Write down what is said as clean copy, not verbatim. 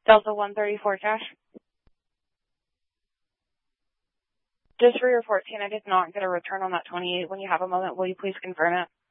Delta 134 cash. Just for your 14, I did not get a return on that 28. When you have a moment, will you please confirm it?